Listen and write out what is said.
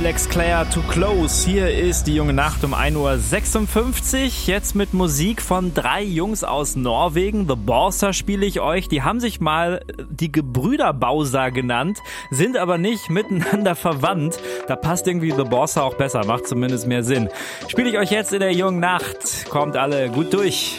Alex Clare, Too Close. Hier ist die junge Nacht um 1:56 Uhr. Jetzt mit Musik von 3 Jungs aus Norwegen. The Borsa spiele ich euch. Die haben sich mal die Gebrüder Bausa genannt, sind aber nicht miteinander verwandt. Da passt irgendwie The Borsa auch besser, macht zumindest mehr Sinn. Spiele ich euch jetzt in der jungen Nacht. Kommt alle gut durch.